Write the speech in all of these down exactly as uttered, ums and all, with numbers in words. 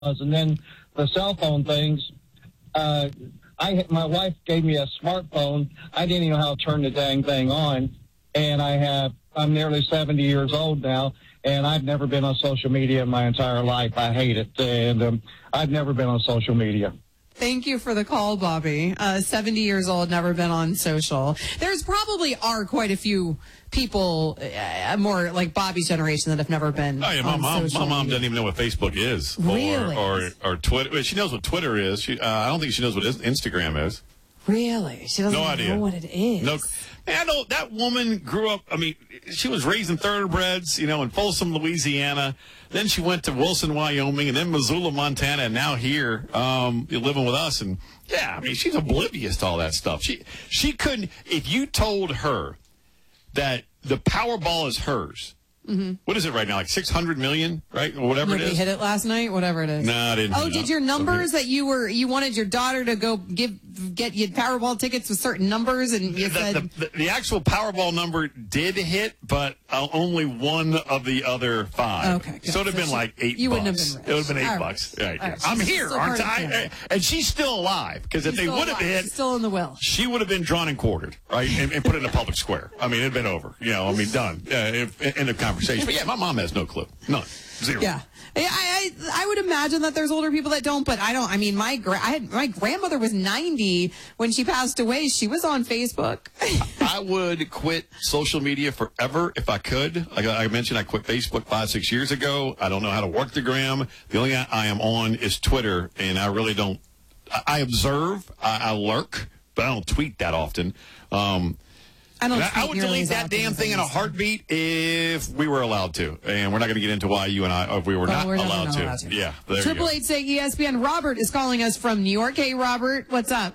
And then the cell phone things, uh, I my wife gave me a smartphone. I didn't even know how to turn the dang thing on, and I have I'm nearly seventy years old now, and I've never been on social media in my entire life. I hate it, and um, I've never been on social media. Thank you for the call, Bobby. Uh, seventy years old, never been on social. There's probably are quite a few people, uh, more like Bobby's generation, that have never been oh, yeah, my on mom, social My mom media. doesn't even know what Facebook is. Really? Or, or, or Twitter. Well, she knows what Twitter is. She, uh, I don't think she knows what Instagram is. Really? She doesn't no even idea. know what it is. No. Man, no, that woman grew up, I mean, she was raised in thoroughbreds, you know, in Folsom, Louisiana. Then she went to Wilson, Wyoming, and then Missoula, Montana, and now here, um, living with us. And, yeah, I mean, she's oblivious to all that stuff. She she couldn't, if you told her that the Powerball is hers, mm-hmm. What is it right now, like six hundred million, right, or whatever Nobody it is? hit it last night, whatever it is. No, I didn't. Oh, did your numbers that you were, you wanted your daughter to go give, get you Powerball tickets with certain numbers, and you the, said... The, the, the actual Powerball number did hit, but uh, only one of the other five. Okay, good. So it would have So been she, like eight you bucks. Wouldn't have been rich. It would have been eight All bucks. Right. Right, All yeah. right. I'm She's here, still aren't part of the I? family. And she's still alive, because if She's they still would have alive. hit, She's still in the will. she would have been drawn and quartered, right, and, and put in a public square. I mean, it'd been over. You know, I mean, done. Uh, if, end of conversation. But yeah, my mom has no clue. None. Zero. Yeah. I, I I would imagine that there's older people that don't, but I don't. I mean, my gra- I had, my grandmother was ninety when she passed away. She was on Facebook. I would quit social media forever if I could. Like I mentioned, I quit Facebook five, six years ago. I don't know how to work the gram. The only I am on is Twitter, and I really don't. I, I observe, I, I lurk, but I don't tweet that often. Um, I don't. I, I would delete that damn thing in a heartbeat if we were allowed to, and we're not going to get into why you and I, if we were well, not, we're allowed, not to. allowed to. Yeah, there Triple eight say E S P N. Robert is calling us from New York. Hey, Robert, what's up?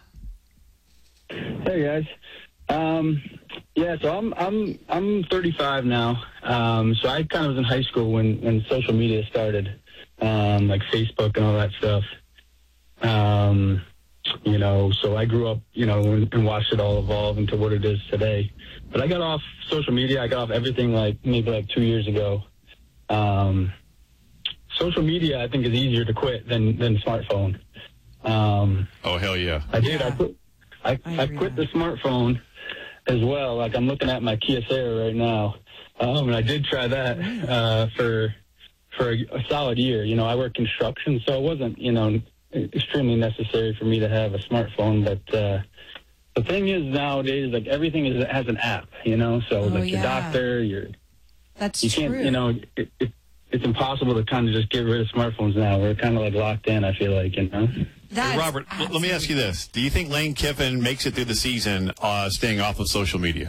Hey guys. Um, yeah, so I'm I'm I'm thirty-five now. Um, so I kind of was in high school when when social media started, um, like Facebook and all that stuff. Um, you know, so I grew up, you know, and, and watched it all evolve into what it is today. But I got off social media. I got off everything like maybe like two years ago. Um, social media, I think, is easier to quit than than smartphone. Um, oh hell yeah! I did. Yeah. I quit. I, I, I quit the smartphone as well. Like I'm looking at my Kia Soul right now, um, and I did try that uh, for for a, a solid year. You know, I work construction, so it wasn't, you know, extremely necessary for me to have a smartphone. But uh, the thing is, nowadays, like everything is has an app. You know, so Oh, like yeah. your doctor, your That's you true. can't. You know, it, it, it's impossible to kind of just get rid of smartphones now. We're kind of like locked in. I feel like, you know. That's Hey, Robert, l- let me ask you this. Do you think Lane Kiffin makes it through the season uh, staying off of social media?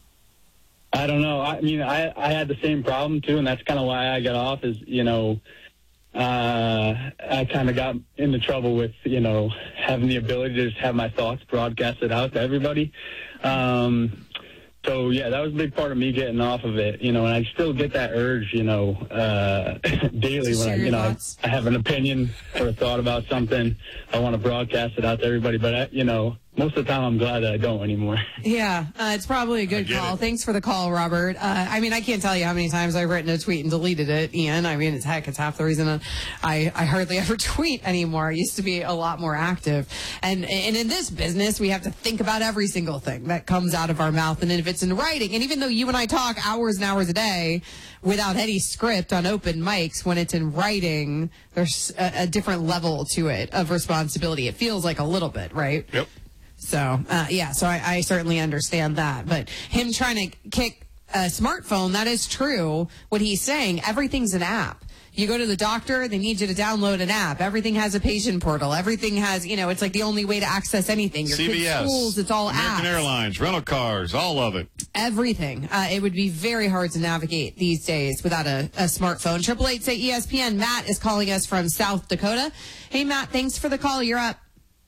I don't know. I mean, I, I had the same problem, too, and that's kind of why I got off is, you know, uh, I kind of got into trouble with, you know, having the ability to just have my thoughts broadcasted out to everybody. Um, so, yeah, that was a big part of me getting off of it, you know, and I still get that urge, you know, uh, daily To when I, share you your know, I, thoughts. I have an opinion or a thought about something. I want to broadcast it out to everybody, but, I, you know, most of the time I'm glad that I don't anymore. Yeah, uh, it's probably a good get call. it. Thanks for the call, Robert. Uh, I mean, I can't tell you how many times I've written a tweet and deleted it, Ian. I mean, it's heck, it's half the reason I, I hardly ever tweet anymore. I used to be a lot more active. And, and in this business, we have to think about every single thing that comes out of our mouth. And if it's in writing, and even though you and I talk hours and hours a day without any script on open mics, when it's in writing, there's a, a different level to it of responsibility. It feels like a little bit, right? Yep. So, uh, yeah, so I, I certainly understand that. But him trying to kick a smartphone, that is true. What he's saying, everything's an app. You go to the doctor, they need you to download an app. Everything has a patient portal. Everything has, you know, it's like the only way to access anything. Your C B S, kids' schools, it's all American apps. Airlines, rental cars, all of it. Everything. Uh, it would be very hard to navigate these days without a, a smartphone. Triple eight say E S P N. Matt is calling us from South Dakota. Hey, Matt, thanks for the call. You're up.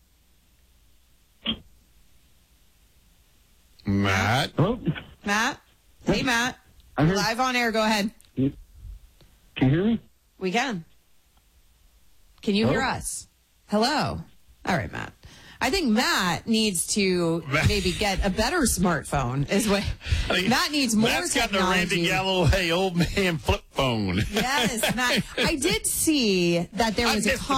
Matt? Hello? Matt? Hey, Matt. I'm You're here. live on air. Go ahead. Can you hear me? We can. Can you hear Hello? us? Hello. All right, Matt. I think Matt needs to maybe get a better smartphone. Is what I mean, Matt needs more Matt's got the technology. Randy Galloway old man flip phone. Yes, Matt. I did see that there I was a missed the